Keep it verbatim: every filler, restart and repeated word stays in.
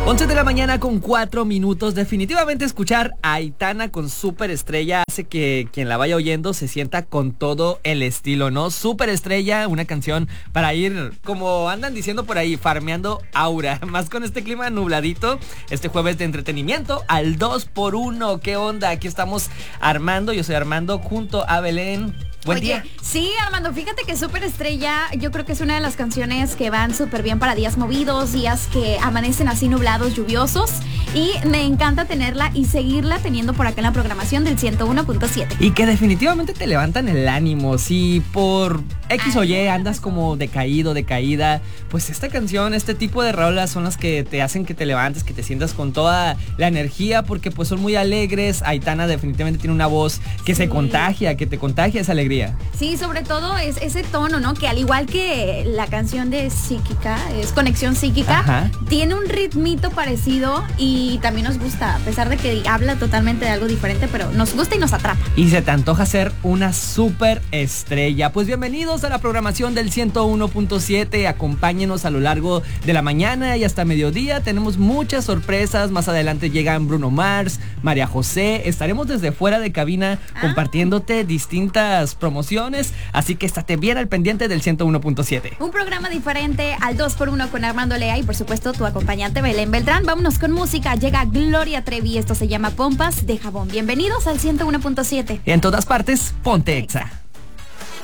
once de la mañana con cuatro minutos. Definitivamente escuchar a Aitana con Superestrella hace que quien la vaya oyendo se sienta con todo el estilo, ¿no? Superestrella, una canción para ir, como andan diciendo por ahí, farmeando aura. Más con este clima nubladito, este jueves de entretenimiento al dos por uno. ¿Qué onda? Aquí estamos Armando, yo soy Armando, junto a Belén. Buen Oye, día. Sí, Armando, fíjate que Superestrella yo creo que es una de las canciones que van súper bien para días movidos, días que amanecen así nublados, lluviosos, y me encanta tenerla y seguirla teniendo por acá en la programación del ciento uno punto siete. Y que definitivamente te levantan el ánimo. Si por X o Y andas como decaído, decaída, pues esta canción, este tipo de rolas son las que te hacen que te levantes, que te sientas con toda la energía, porque pues son muy alegres. Aitana definitivamente tiene una voz que sí. se contagia, que te contagia esa alegría. Sí, sobre todo es ese tono, ¿no? Que al igual que la canción de Psíquica, es Conexión Psíquica, Ajá. tiene un ritmito parecido y también nos gusta, a pesar de que habla totalmente de algo diferente, pero nos gusta y nos atrapa. Y se te antoja ser una super estrella. Pues bienvenidos a la programación del ciento uno punto siete. Acompáñenos a lo largo de la mañana y hasta mediodía. Tenemos muchas sorpresas. Más adelante llegan Bruno Mars, María José. Estaremos desde fuera de cabina ah. compartiéndote distintas promociones, así que estate bien al pendiente del ciento uno punto siete. Un programa diferente al dos por uno con Armando Lea y por supuesto tu acompañante Belén Beltrán. Vámonos con música, llega Gloria Trevi, esto se llama Pompas de Jabón. Bienvenidos al ciento uno punto siete. En todas partes, ponte Exa.